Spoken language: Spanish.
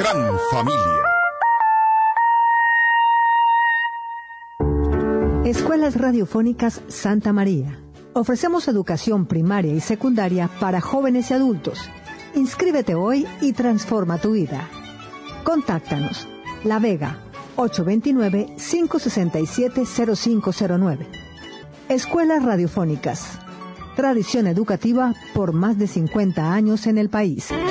gran familia. Escuelas Radiofónicas Santa María. Ofrecemos educación primaria y secundaria para jóvenes y adultos. Inscríbete hoy y transforma tu vida. Contáctanos. La Vega, 829-567-0509. Escuelas Radiofónicas. Tradición educativa por más de 50 años en el país.